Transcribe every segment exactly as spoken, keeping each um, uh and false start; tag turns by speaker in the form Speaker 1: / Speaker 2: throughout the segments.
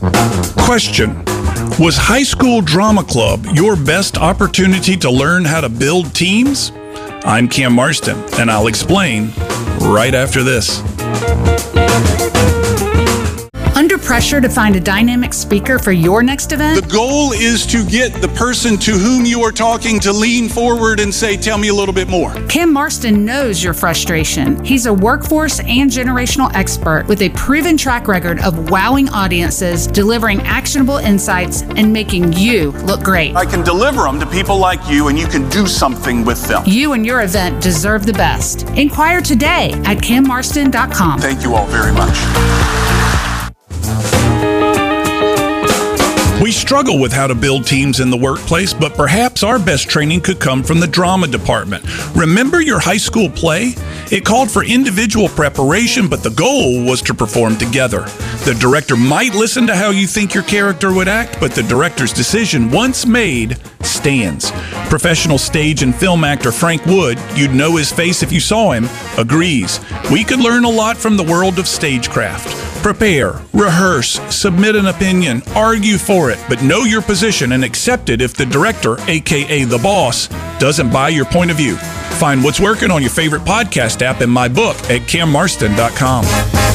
Speaker 1: Question: was high school drama club your best opportunity to learn how to build teams? I'm Cam Marston, and I'll explain right after this.
Speaker 2: Under pressure to find a dynamic speaker for your next event?
Speaker 1: The goal is to get the person to whom you are talking to lean forward and say, tell me a little bit more.
Speaker 2: Cam Marston knows your frustration. He's a workforce and generational expert with a proven track record of wowing audiences, delivering actionable insights, and making you look great.
Speaker 1: I can deliver them to people like you, and you can do something with them.
Speaker 2: You and your event deserve the best. Inquire today at cam marston dot com.
Speaker 1: Thank you all very much. We struggle with how to build teams in the workplace, but perhaps our best training could come from the drama department. Remember your high school play? It called for individual preparation, but the goal was to perform together. The director might listen to how you think your character would act, but the director's decision, once made, stands. Professional stage and film actor Frank Wood, you'd know his face if you saw him, agrees. We could learn a lot from the world of stagecraft. Prepare, rehearse, submit an opinion, argue for it, but know your position and accept it if the director, aka the boss, doesn't buy your point of view. Find what's working on your favorite podcast app and my book at cam marston dot com.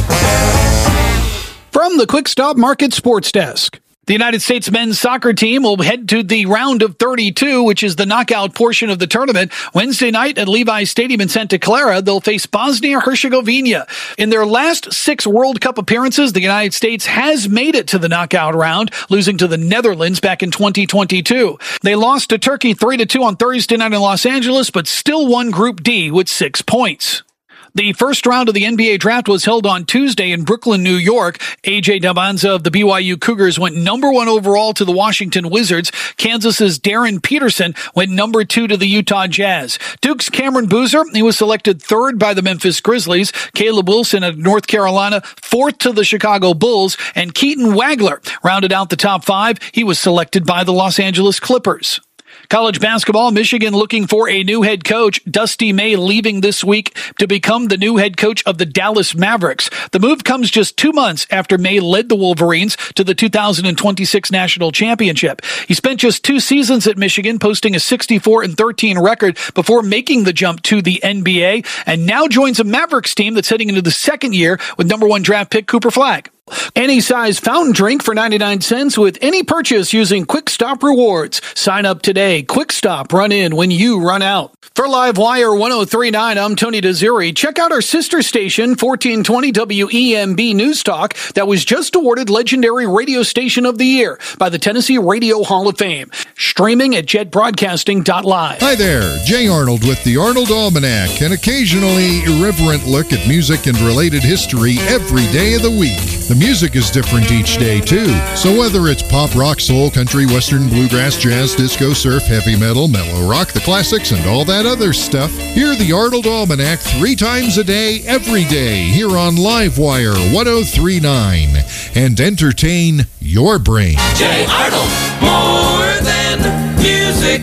Speaker 3: From the Quick Stop Market Sports Desk. The United States men's soccer team will head to the round of thirty-two, which is the knockout portion of the tournament. Wednesday night at Levi's Stadium in Santa Clara, they'll face Bosnia-Herzegovina. In their last six World Cup appearances, the United States has made it to the knockout round, losing to the Netherlands back in twenty twenty-two. They lost to Turkey three to two on Thursday night in Los Angeles, but still won Group D with six points. The first round of the N B A draft was held on Tuesday in Brooklyn, New York. A J Dabanza of the B Y U Cougars went number one overall to the Washington Wizards. Kansas's Darren Peterson went number two to the Utah Jazz. Duke's Cameron Boozer, he was selected third by the Memphis Grizzlies. Caleb Wilson of North Carolina, fourth to the Chicago Bulls. And Keaton Wagler rounded out the top five. He was selected by the Los Angeles Clippers. College basketball, Michigan looking for a new head coach. Dusty May leaving this week to become the new head coach of the Dallas Mavericks. The move comes just two months after May led the Wolverines to the two thousand twenty-six National Championship. He spent just two seasons at Michigan, posting a sixty-four and thirteen record before making the jump to the N B A, and now joins a Mavericks team that's heading into the second year with number one draft pick Cooper Flagg. Any size fountain drink for ninety-nine cents with any purchase using Quick Stop Rewards. Sign up today. Quick Stop, run in when you run out. For Livewire one oh three point nine, I'm Tony DeZuri. Check out our sister station, fourteen twenty W E M B News Talk, that was just awarded Legendary Radio Station of the Year by the Tennessee Radio Hall of Fame. Streaming at jet broadcasting dot live.
Speaker 4: Hi there, Jay Arnold with the Arnold Almanac, an occasionally irreverent look at music and related history every day of the week. The music is different each day, too. So whether it's pop, rock, soul, country, western, bluegrass, jazz, disco, surf, heavy metal, mellow rock, the classics, and all that other stuff, hear the Arnold Almanac three times a day, every day, here on Livewire one oh three point nine. And entertain your brain.
Speaker 5: Jay Arnold, more than music.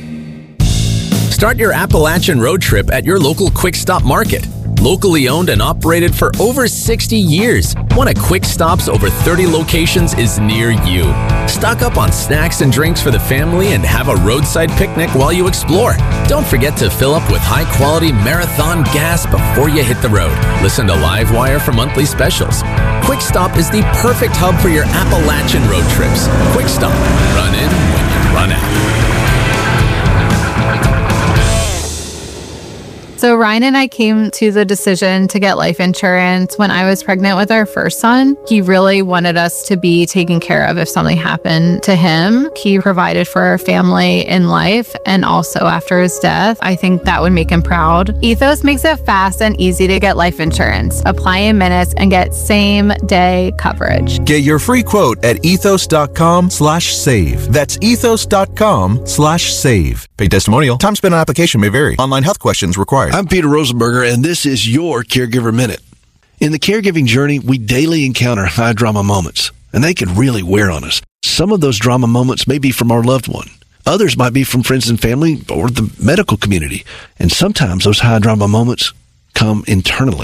Speaker 6: Start your Appalachian road trip at your local Quick Stop Market. Locally owned and operated for over sixty years, one of Quick Stop's over thirty locations is near you. Stock up on snacks and drinks for the family and have a roadside picnic while you explore. Don't forget to fill up with high-quality Marathon gas before you hit the road. Listen to Livewire for monthly specials. Quick Stop is the perfect hub for your Appalachian road trips. Quick Stop. Run in when you run out.
Speaker 7: So Ryan and I came to the decision to get life insurance when I was pregnant with our first son. He really wanted us to be taken care of if something happened to him. He provided for our family in life and also after his death. I think that would make him proud. Ethos makes it fast and easy to get life insurance. Apply in minutes and get same day coverage.
Speaker 8: Get your free quote at ethos.com slash save. That's ethos.com slash save. Paid testimonial. Time spent on application may vary. Online health questions required.
Speaker 9: I'm Peter Rosenberger, and this is your Caregiver Minute. In the caregiving journey, we daily encounter high drama moments, and they can really wear on us. Some of those drama moments may be from our loved one. Others might be from friends and family or the medical community. And sometimes those high drama moments come internally.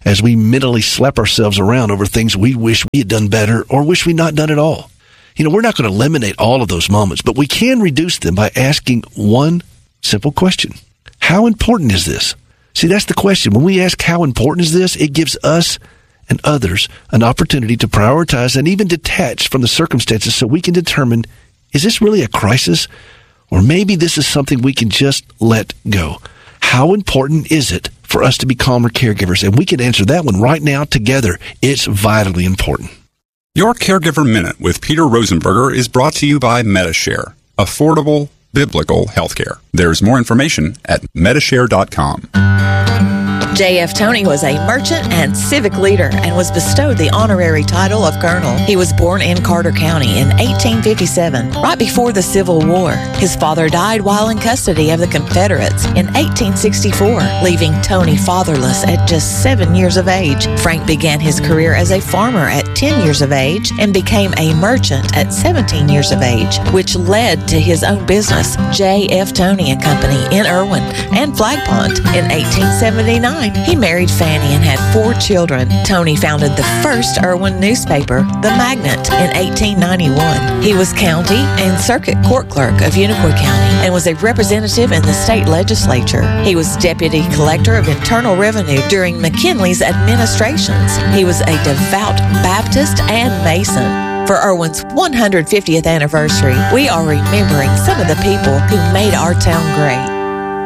Speaker 9: as we mentally slap ourselves around over things we wish we had done better or wish we'd not done at all. You know, we're not going to eliminate all of those moments, but we can reduce them by asking one simple question. How important is this? See, that's the question. When we ask how important is this, it gives us and others an opportunity to prioritize and even detach from the circumstances so we can determine, is this really a crisis? Or maybe this is something we can just let go. How important is it for us to be calmer caregivers? And we can answer that one right now together. It's vitally important.
Speaker 10: Your Caregiver Minute with Peter Rosenberger is brought to you by Medishare, affordable biblical healthcare. There's more information at medishare dot com.
Speaker 11: J F. Toney was a merchant and civic leader and was bestowed the honorary title of colonel. He was born in Carter County in eighteen fifty-seven, right before the Civil War. His father died while in custody of the Confederates in eighteen sixty-four, leaving Toney fatherless at just seven years of age. Frank began his career as a farmer at ten years of age and became a merchant at seventeen years of age, which led to his own business, J F. Toney and Company in Irwin and Flag Pond. In eighteen seventy-nine, he married Fanny and had four children. Toney founded the first Irwin newspaper, The Magnet, in eighteen ninety-one. He was county and circuit court clerk of Unicoi County and was a representative in the state legislature. He was deputy collector of internal revenue during McKinley's administrations. He was a devout Baptist and Mason. For Irwin's one hundred fiftieth anniversary, we are remembering some of the people who made our town great.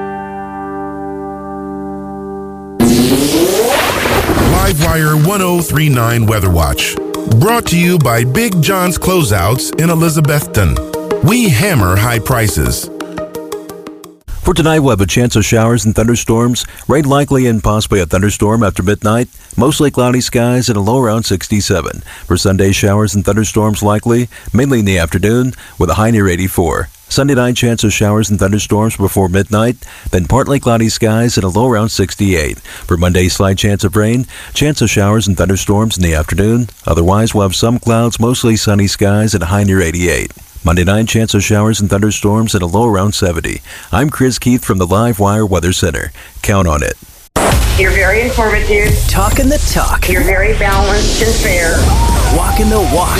Speaker 12: Livewire one oh three point nine Weather Watch. Brought to you by Big John's Closeouts in Elizabethton. We hammer high prices.
Speaker 13: For tonight, we'll have a chance of showers and thunderstorms. Rain likely and possibly a thunderstorm after midnight. Mostly cloudy skies and a low around sixty-seven. For Sunday, showers and thunderstorms likely, mainly in the afternoon, with a high near eighty-four. Sunday night, chance of showers and thunderstorms before midnight, then partly cloudy skies and a low around sixty-eight. For Monday, slight chance of rain, chance of showers and thunderstorms in the afternoon. Otherwise, we'll have some clouds, mostly sunny skies and a high near eighty-eight. Monday night, chance of showers and thunderstorms and a low around seventy. I'm Chris Keith from the Live Wire Weather Center. Count on it.
Speaker 14: You're very informative.
Speaker 6: Talking the talk.
Speaker 14: You're very balanced and fair.
Speaker 6: Walking the walk.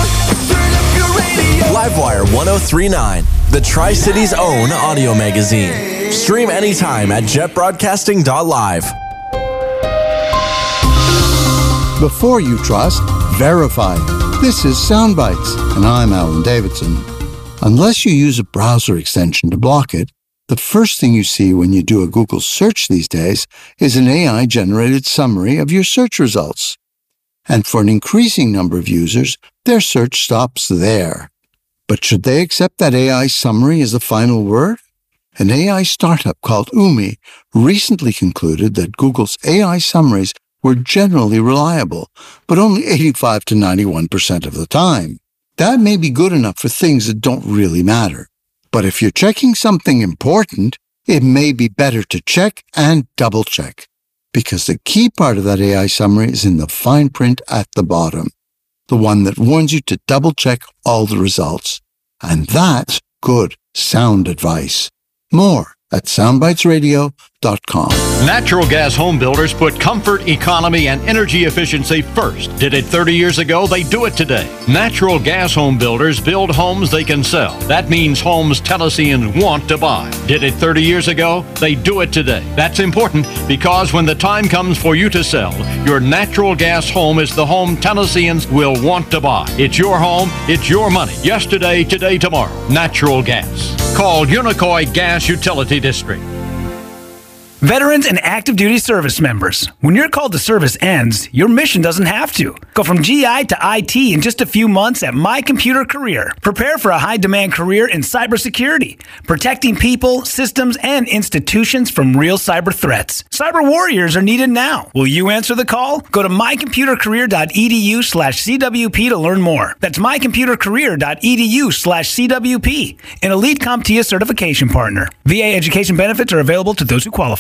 Speaker 6: Livewire one oh three point nine, the Tri-Cities' own audio magazine. Stream anytime at jet broadcasting dot live.
Speaker 15: Before you trust, verify. This is Soundbites, and I'm Alan Davidson. Unless you use a browser extension to block it, the first thing you see when you do a Google search these days is an A I-generated summary of your search results. And for an increasing number of users, their search stops there. But should they accept that A I summary as the final word? An A I startup called Umi recently concluded that Google's A I summaries were generally reliable, but only eighty-five to ninety-one percent of the time. That may be good enough for things that don't really matter. But if you're checking something important, it may be better to check and double-check, because the key part of that A I summary is in the fine print at the bottom, the one that warns you to double-check all the results. And that's good sound advice. More at soundbites radio dot com.
Speaker 16: Natural Gas Home Builders put comfort, economy, and energy efficiency first. Did it thirty years ago, they do it today. Natural Gas Home Builders build homes they can sell. That means homes Tennesseans want to buy. Did it thirty years ago, they do it today. That's important because when the time comes for you to sell, your natural gas home is the home Tennesseans will want to buy. It's your home, it's your money. Yesterday, today, tomorrow. Natural Gas. Call Unicoi Gas Utility District.
Speaker 17: Veterans and active duty service members, when your call to service ends, your mission doesn't have to. Go from G I to I T in just a few months at My Computer Career. Prepare for a high-demand career in cybersecurity, protecting people, systems, and institutions from real cyber threats. Cyber warriors are needed now. Will you answer the call? Go to my computer career dot e d u slash c w p to learn more. That's my computer career dot e d u slash c w p, an elite CompTIA certification partner. V A education benefits are available to those who qualify.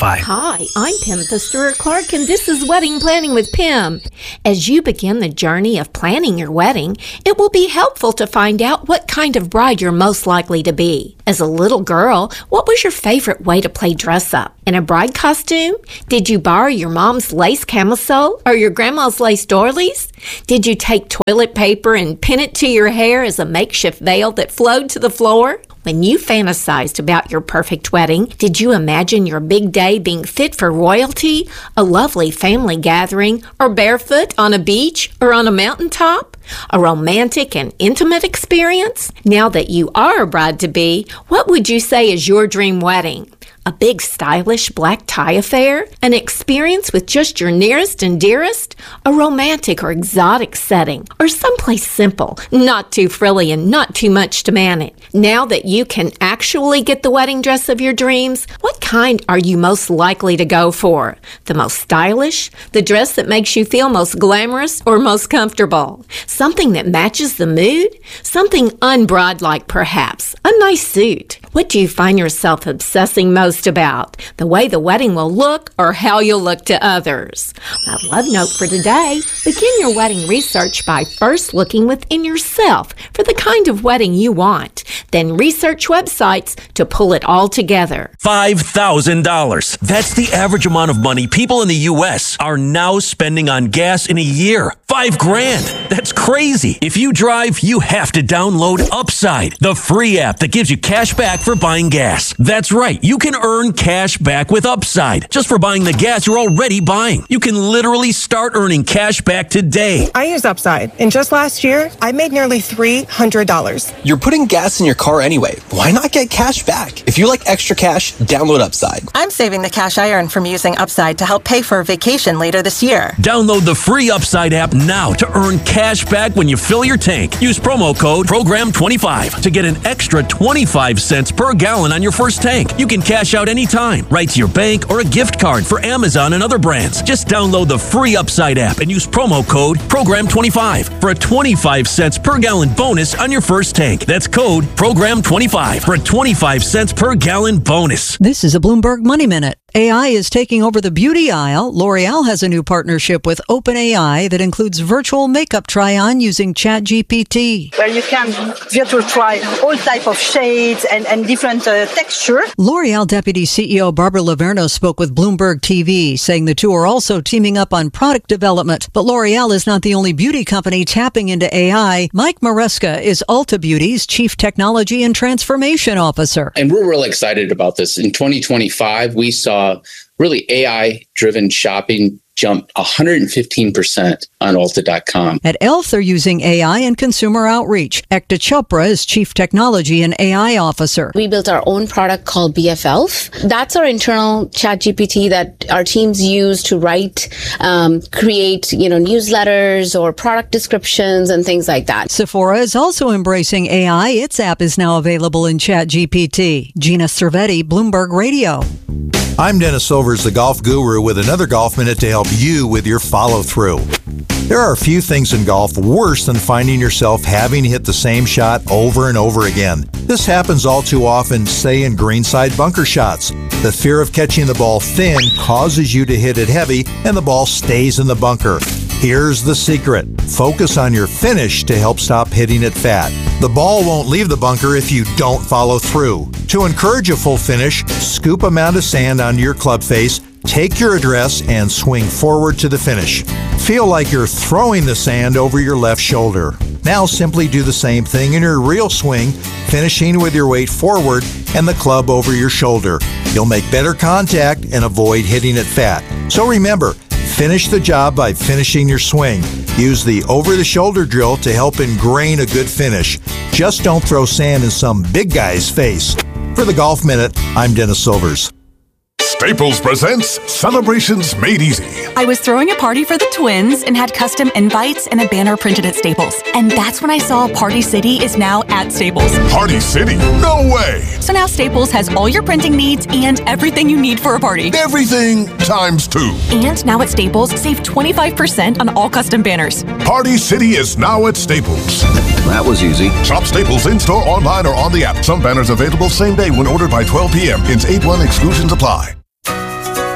Speaker 17: apply.
Speaker 18: Hi, I'm Pam Stewart-Clark, and this is Wedding Planning with Pam. As you begin the journey of planning your wedding, it will be helpful to find out what kind of bride you're most likely to be. As a little girl, what was your favorite way to play dress up? In a bride costume? Did you borrow your mom's lace camisole or your grandma's lace doilies? Did you take toilet paper and pin it to your hair as a makeshift veil that flowed to the floor? When you fantasized about your perfect wedding, did you imagine your big day being fit for royalty, a lovely family gathering, or barefoot on a beach or on a mountaintop? A romantic and intimate experience? Now that you are a bride-to-be, what would you say is your dream wedding? A big stylish black tie affair? An experience with just your nearest and dearest? A romantic or exotic setting? Or someplace simple, not too frilly and not too much to manage? Now that you can actually get the wedding dress of your dreams, what kind are you most likely to go for? The most stylish? The dress that makes you feel most glamorous or most comfortable? Something that matches the mood? Something unbride-like perhaps? A nice suit? What do you find yourself obsessing most about? The way the wedding will look or how you'll look to others? My love note for today: begin your wedding research by first looking within yourself for the kind of wedding you want. Then research websites to pull it all together.
Speaker 19: five thousand dollars. That's the average amount of money people in the U S are now spending on gas in a year. Five grand. That's crazy. If you drive, you have to download Upside, the free app that gives you cash back for buying gas. That's right. You can earn cash back with Upside just for buying the gas you're already buying. You can literally start earning cash back today.
Speaker 20: I use Upside, and just last year, I made nearly three hundred dollars.
Speaker 21: You're putting gas in your car anyway. Why not get cash back? If you like extra cash, download Upside.
Speaker 20: I'm saving the cash I earn from using Upside to help pay for a vacation later this year.
Speaker 19: Download the free Upside app now to earn cash back when you fill your tank. Use promo code program twenty-five to get an extra twenty-five cents per gallon on your first tank. You can cash out anytime, right to your bank or a gift card for Amazon and other brands. Just download the free Upside app and use promo code program twenty-five for a twenty-five cents per gallon bonus on your first tank. That's code program twenty-five for a twenty-five cents per gallon bonus.
Speaker 22: This is a Bloomberg Money Minute. A I is taking over the beauty aisle. L'Oreal has a new partnership with OpenAI that includes virtual makeup try-on using ChatGPT.
Speaker 23: Where you can virtual try all type of shades and, and different uh, texture.
Speaker 22: L'Oreal Deputy C E O Barbara Laverno spoke with Bloomberg T V, saying the two are also teaming up on product development. But L'Oreal is not the only beauty company tapping into A I. Mike Maresca is Ulta Beauty's Chief Technology and Transformation Officer.
Speaker 24: And we're really excited about this. In twenty twenty-five, we saw really A I-driven shopping jump one hundred fifteen percent on Ulta dot com.
Speaker 22: At e l f, they're using A I and consumer outreach. Ekta Chopra is Chief Technology and A I Officer.
Speaker 25: We built our own product called B F E L F. That's our internal chat G P T that our teams use to write, um, create, you know, newsletters or product descriptions and things like that.
Speaker 22: Sephora is also embracing A I. Its app is now available in Chat G P T. Gina Cervetti, Bloomberg Radio.
Speaker 26: I'm Dennis Silvers, the golf guru, with another Golf Minute to help you with your follow-through. There are a few things in golf worse than finding yourself having to hit the same shot over and over again. This happens all too often, say in greenside bunker shots. The fear of catching the ball thin causes you to hit it heavy, and the ball stays in the bunker. Here's the secret. Focus on your finish to help stop hitting it fat. The ball won't leave the bunker if you don't follow through. To encourage a full finish, scoop a mound of sand onto your club face, take your address, and swing forward to the finish. Feel like you're throwing the sand over your left shoulder. Now simply do the same thing in your real swing, finishing with your weight forward and the club over your shoulder. You'll make better contact and avoid hitting it fat. So remember, finish the job by finishing your swing. Use the over-the-shoulder drill to help ingrain a good finish. Just don't throw sand in some big guy's face. For the Golf Minute, I'm Dennis Silvers.
Speaker 27: Staples presents Celebrations Made Easy.
Speaker 28: I was throwing a party for the twins and had custom invites and a banner printed at Staples. And that's when I saw Party City is now at Staples.
Speaker 27: Party City? No way!
Speaker 28: So now Staples has all your printing needs and everything you need for a party.
Speaker 27: Everything times two.
Speaker 28: And now at Staples, save twenty-five percent on all custom banners.
Speaker 27: Party City is now at Staples.
Speaker 13: That was easy.
Speaker 27: Shop Staples in-store, online, or on the app. Some banners available same day when ordered by twelve p.m. Ins eight one exclusions apply.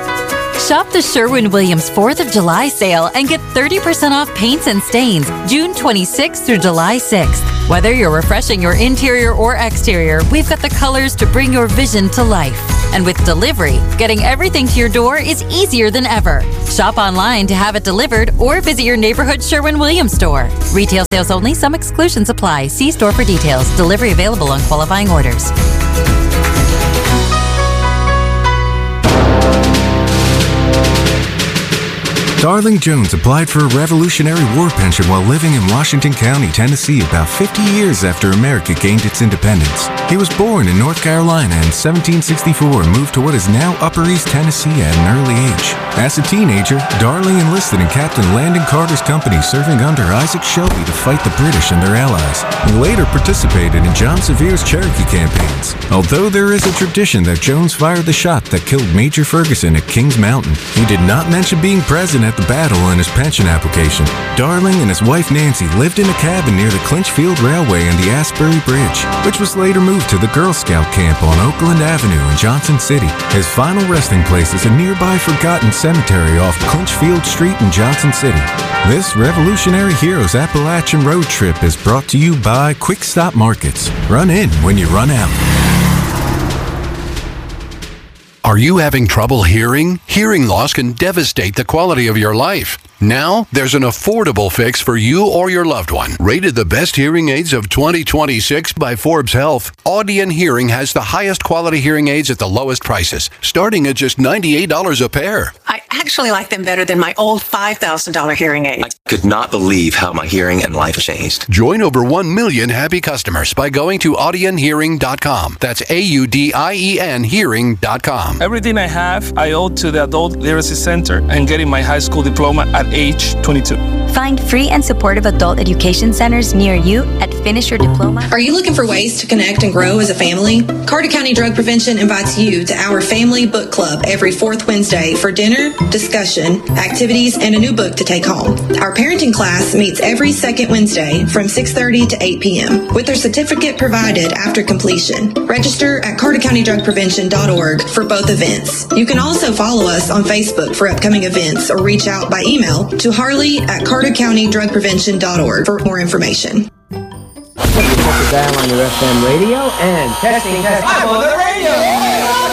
Speaker 1: Shop the Sherwin-Williams fourth of July sale and get thirty percent off paints and stains June twenty-sixth through July sixth. Whether you're refreshing your interior or exterior, we've got the colors to bring your vision to life. And with delivery, getting everything to your door is easier than ever. Shop online to have it delivered or visit your neighborhood Sherwin-Williams store. Retail sales only. Some exclusions apply. See store for details. Delivery available on qualifying orders.
Speaker 2: Darling Jones applied for a Revolutionary War pension while living in Washington County, Tennessee, about fifty years after America gained its independence. He was born in North Carolina in seventeen sixty-four and moved to what is now Upper East Tennessee at an early age. As a teenager, Darling enlisted in Captain Landon Carter's company serving under Isaac Shelby to fight the British and their allies. He later participated in John Severe's Cherokee campaigns. Although there is a tradition that Jones fired the shot that killed Major Ferguson at Kings Mountain, he did not mention being present at the battle in his pension application. Darling and his wife Nancy lived in a cabin near the Clinchfield Railway and the Asbury Bridge, which was later moved to the Girl Scout camp on Oakland Avenue in Johnson City. His final resting place is a nearby forgotten cemetery off Clinchfield Street in Johnson City. This Revolutionary Heroes Appalachian Road Trip is brought to you by Quick Stop Markets. Run in when you run out.
Speaker 3: Are you having trouble hearing? Hearing loss can devastate the quality of your life. Now, there's an affordable fix for you or your loved one. Rated the best hearing aids of twenty twenty-six by Forbes Health, Audion Hearing has the highest quality hearing aids at the lowest prices, starting at just ninety-eight dollars a pair.
Speaker 20: I actually like them better than my old five thousand dollars hearing aid.
Speaker 21: I could not believe how my hearing and life changed.
Speaker 3: Join over one million happy customers by going to audion hearing dot com. That's A U D I E N hearing dot com.
Speaker 4: Everything I have, I owe to the Adult Literacy Center and getting my high school diploma at age twenty-two.
Speaker 5: Find free and supportive adult education centers near you at Finish Your Diploma.
Speaker 7: Are you looking for ways to connect and grow as a family? Carter County Drug Prevention invites you to our Family Book Club every fourth Wednesday for dinner, discussion, activities, and a new book to take home. Our parenting class meets every second Wednesday from six thirty to eight p.m. with their certificate provided after completion. Register at carter county drug prevention dot org for both events. You can also follow us on Facebook for upcoming events or reach out by email to Harley at carter county drug prevention dot org for more information.
Speaker 8: Put the dial on your F M radio and testing, testing. I'm on the radio!